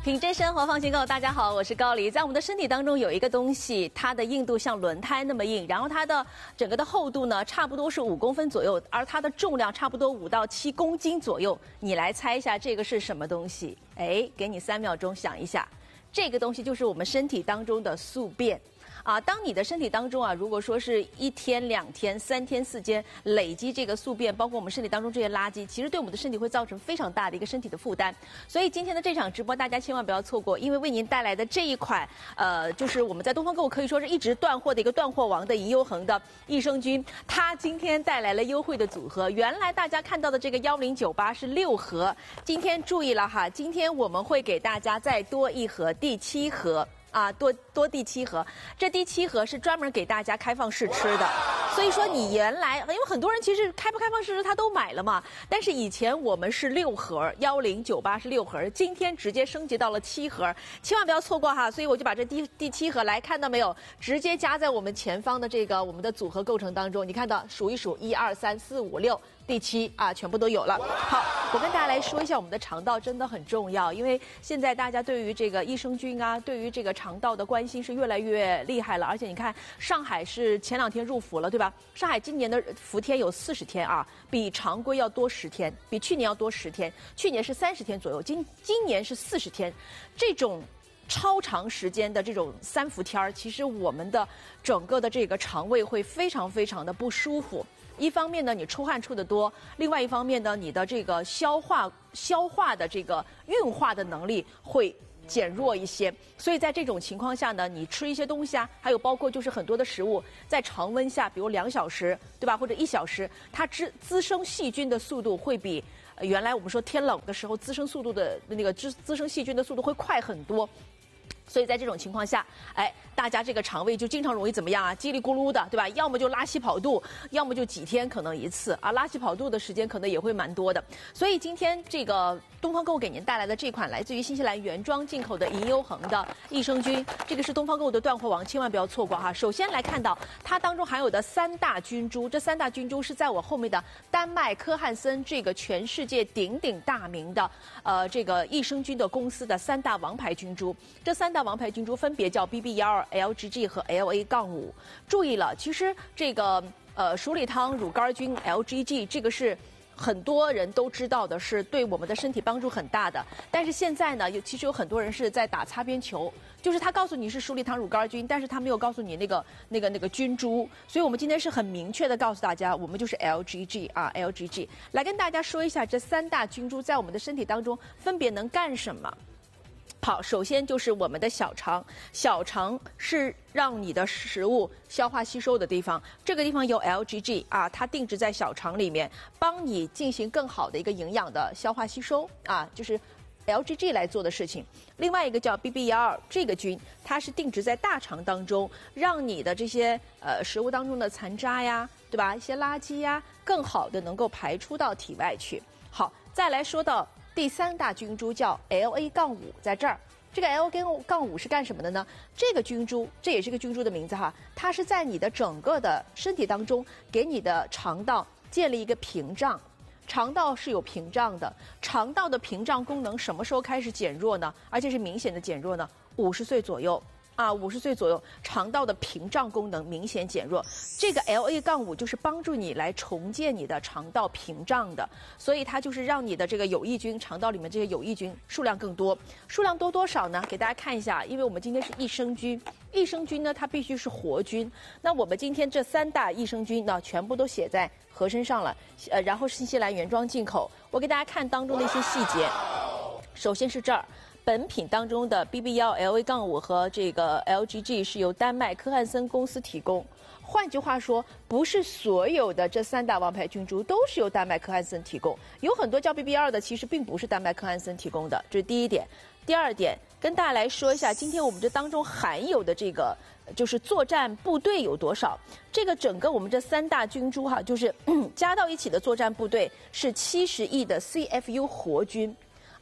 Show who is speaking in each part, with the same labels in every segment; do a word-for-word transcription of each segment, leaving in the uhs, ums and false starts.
Speaker 1: 品质生活放心购，大家好，我是高黎。在我们的身体当中有一个东西，它的硬度像轮胎那么硬，然后它的整个的厚度呢，差不多是五公分左右，而它的重量差不多五到七公斤左右。你来猜一下这个是什么东西？哎，给你三秒钟想一下，这个东西就是我们身体当中的宿便。啊，当你的身体当中啊，如果说是一天、两天、三天、四天累积这个宿便，包括我们身体当中这些垃圾，其实对我们的身体会造成非常大的一个身体的负担。所以今天的这场直播，大家千万不要错过，因为为您带来的这一款，呃，就是我们在东方购物可以说是一直断货的一个断货王的宜优恒的益生菌，它今天带来了优惠的组合。原来大家看到的这个幺零九八是六盒，今天注意了哈，今天我们会给大家再多一盒，第七盒。啊，多多第七盒，这第七盒是专门给大家开放式吃的，所以说你原来因为很多人其实开不开放式吃他都买了嘛，但是以前我们是六盒，幺零九八是六盒，今天直接升级到了七盒，千万不要错过哈，所以我就把这第第七盒来看到没有，直接加在我们前方的这个我们的组合构成当中，你看到数一数一二三四五六。第七啊，全部都有了。好，我跟大家来说一下，我们的肠道真的很重要，因为现在大家对于这个益生菌啊，对于这个肠道的关心是越来越厉害了。而且你看，上海是前两天入伏了，对吧？上海今年的伏天有四十天啊，比常规要多十天，比去年要多十天。去年是三十天左右，今今年是四十天，这种。超长时间的这种三伏天儿，其实我们的整个的这个肠胃会非常非常的不舒服。一方面呢，你出汗出得多；另外一方面呢，你的这个消化消化的这个运化的能力会减弱一些。所以在这种情况下呢，你吃一些东西啊，还有包括就是很多的食物，在常温下，比如两小时，对吧？或者一小时，它滋滋生细菌的速度会比原来我们说天冷的时候滋生速度的那个滋滋生细菌的速度会快很多。所以在这种情况下，哎，大家这个肠胃就经常容易怎么样啊？叽里咕噜的，对吧？要么就拉稀跑肚，要么就几天可能一次啊。拉稀跑肚的时间可能也会蛮多的。所以今天这个东方购物给您带来的这款来自于新西兰原装进口的宜优恒的益生菌，这个是东方购物的断货王，千万不要错过哈。首先来看到它当中含有的三大菌株，这三大菌株是在我后面的丹麦科汉森这个全世界鼎鼎大名的呃这个益生菌的公司的三大王牌菌株，这三大王牌菌株分别叫 B B 一二 L G G 和 L A 杠五。注意了，其实这个呃鼠李汤乳杆菌 L G G 这个是很多人都知道的，是对我们的身体帮助很大的。但是现在呢，有其实有很多人是在打擦边球，就是他告诉你是鼠李汤乳杆菌，但是他没有告诉你那个那个那个菌株。所以我们今天是很明确的告诉大家，我们就是 L G G 啊 ，L G G 来跟大家说一下这三大菌株在我们的身体当中分别能干什么。好，首先就是我们的小肠，小肠是让你的食物消化吸收的地方，这个地方有 L G G 啊，它定植在小肠里面，帮你进行更好的一个营养的消化吸收啊，就是 L G G 来做的事情。另外一个叫 B B 一二 这个菌，它是定植在大肠当中，让你的这些呃食物当中的残渣呀，对吧？一些垃圾呀，更好的能够排出到体外去。好，再来说到第三大菌株叫 L A 杠五，在这儿，这个 L A 杠五是干什么的呢？这个菌株，这也是个菌株的名字哈，它是在你的整个的身体当中，给你的肠道建立一个屏障。肠道是有屏障的，肠道的屏障功能什么时候开始减弱呢？而且是明显的减弱呢？五十岁左右。啊，五十岁左右，肠道的屏障功能明显减弱。这个 L A 杠五就是帮助你来重建你的肠道屏障的，所以它就是让你的这个有益菌，肠道里面这些有益菌数量更多。数量多多少呢？给大家看一下，因为我们今天是益生菌，益生菌呢它必须是活菌。那我们今天这三大益生菌呢，全部都写在盒身上了，呃，然后是新西兰原装进口。我给大家看当中的一些细节，首先是这儿。本品当中的 B B 一 L A 杠五和这个 L G G 是由丹麦科汉森公司提供。换句话说，不是所有的这三大王牌菌株都是由丹麦科汉森提供，有很多叫 B B 一 的，其实并不是丹麦科汉森提供的，这是第一点。第二点，跟大家来说一下，今天我们这当中含有的这个就是作战部队有多少？这个整个我们这三大菌株哈，就是加到一起的作战部队是七十亿的 C F U 活菌。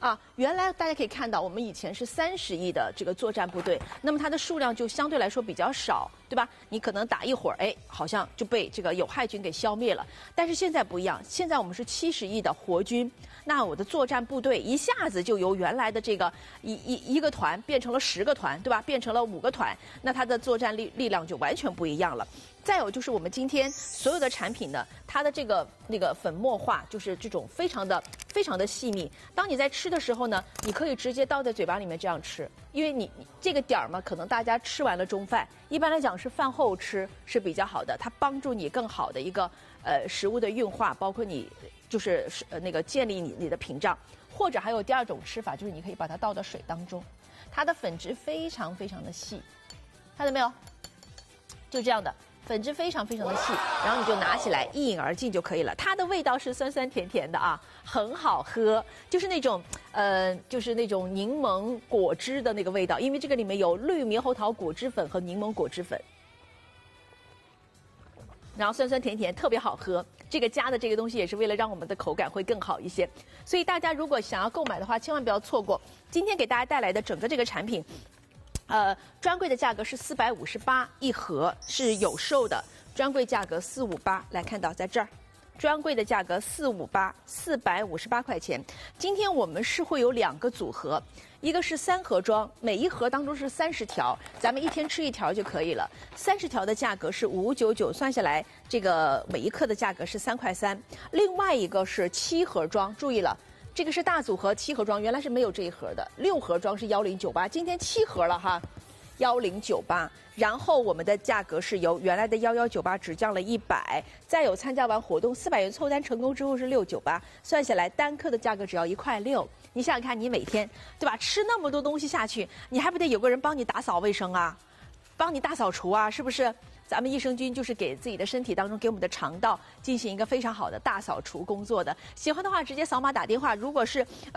Speaker 1: 啊，原来大家可以看到，我们以前是三十亿的这个作战部队，那么它的数量就相对来说比较少，对吧？你可能打一会儿，哎，好像就被这个有害菌给消灭了。但是现在不一样，现在我们是七十亿的活军，那我的作战部队一下子就由原来的这个一一一个团变成了十个团，对吧？变成了五个团，那它的作战力力量就完全不一样了。再有就是我们今天所有的产品呢，它的这个那个粉末化，就是这种非常的非常的细密。当你在吃的时候呢，你可以直接倒在嘴巴里面这样吃，因为你这个点儿嘛，可能大家吃完了中饭，一般来讲是饭后吃是比较好的，它帮助你更好的一个呃食物的运化，包括你就是呃那个建立你你的屏障。或者还有第二种吃法，就是你可以把它倒到水当中，它的粉质非常非常的细，看到没有？就这样的。粉质非常非常的细，然后你就拿起来一饮而尽就可以了。它的味道是酸酸甜甜的啊，很好喝，就是那种呃，就是那种柠檬果汁的那个味道，因为这个里面有绿猕猴桃果汁粉和柠檬果汁粉，然后酸酸甜甜，特别好喝。这个加的这个东西也是为了让我们的口感会更好一些。所以大家如果想要购买的话，千万不要错过今天给大家带来的整个这个产品。呃，专柜的价格是四百五十八一盒，是有售的。专柜价格四五八，来看到在这儿，专柜的价格四五八，四百五十八块钱。今天我们是会有两个组合，一个是三盒装，每一盒当中是三十条，咱们一天吃一条就可以了。三十条的价格是五九九，算下来这个每一克的价格是三块三。另外一个是七盒装，注意了。这个是大组合七盒装，原来是没有这一盒的，六盒装是幺零九八，今天七盒了哈，幺零九八。然后我们的价格是由原来的幺幺九八只降了一百，再有参加完活动四百元凑单成功之后是六九八，算下来单克的价格只要一块六。你想想看，你每天对吧，吃那么多东西下去，你还不得有个人帮你打扫卫生啊，帮你大扫除啊，是不是？咱们益生菌就是给自己的身体当中，给我们的肠道进行一个非常好的大扫除工作的。喜欢的话，直接扫码打电话。如果是